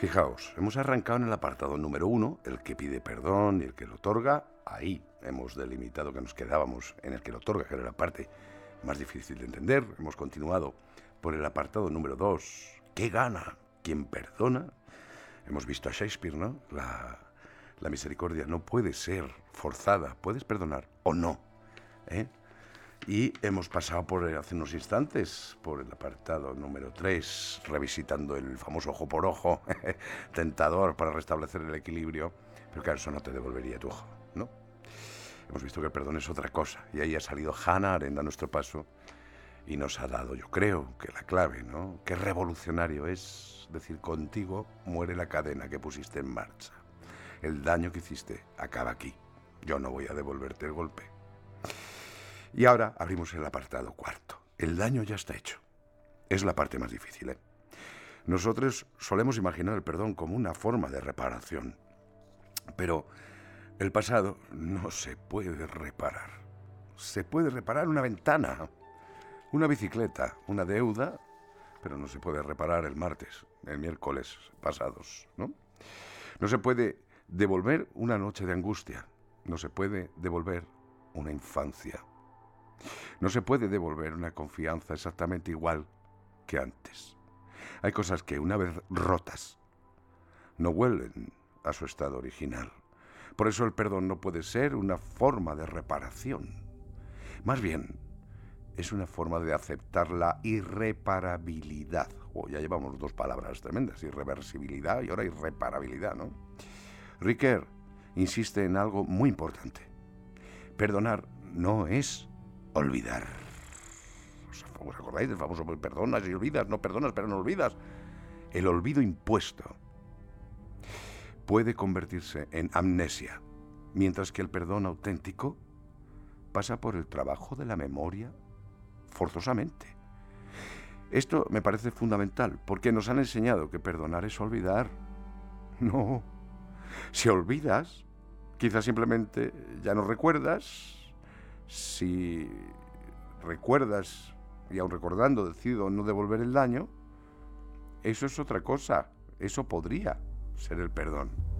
Fijaos, hemos arrancado en el apartado número 1, el que pide perdón y el que lo otorga. Ahí hemos delimitado que nos quedábamos en el que lo otorga, que era la parte más difícil de entender. Hemos continuado por el apartado número 2, ¿qué gana quien perdona? Hemos visto a Shakespeare, ¿no? La misericordia no puede ser forzada, puedes perdonar o no, ¿eh? Y hemos pasado hace unos instantes por el apartado número 3, revisitando el famoso ojo por ojo, tentador para restablecer el equilibrio, pero claro, eso no te devolvería tu ojo, ¿no? Hemos visto que el perdón es otra cosa, y ahí ha salido Hannah Arendt a nuestro paso y nos ha dado, yo creo, que la clave, ¿no? Qué revolucionario es decir, contigo muere la cadena que pusiste en marcha. El daño que hiciste acaba aquí. Yo no voy a devolverte el golpe. Y ahora abrimos el apartado 4. El daño ya está hecho. Es la parte más difícil, ¿eh? Nosotros solemos imaginar el perdón como una forma de reparación. Pero el pasado no se puede reparar. Se puede reparar una ventana, una bicicleta, una deuda, pero no se puede reparar el martes, el miércoles pasados, ¿no? No se puede devolver una noche de angustia. No se puede devolver una infancia. No se puede devolver una confianza exactamente igual que antes. Hay cosas que, una vez rotas, no vuelven a su estado original. Por eso el perdón no puede ser una forma de reparación. Más bien, es una forma de aceptar la irreparabilidad. Ya llevamos dos palabras tremendas, irreversibilidad y ahora irreparabilidad, ¿no? Ricoeur insiste en algo muy importante. Perdonar no es olvidar. ¿Os acordáis del famoso perdonas y olvidas? No perdonas, pero no olvidas. El olvido impuesto puede convertirse en amnesia, mientras que el perdón auténtico pasa por el trabajo de la memoria forzosamente. Esto me parece fundamental, porque nos han enseñado que perdonar es olvidar. No. Si olvidas, quizás simplemente ya no recuerdas. Si recuerdas y aun recordando decido no devolver el daño, eso es otra cosa. Eso podría ser el perdón.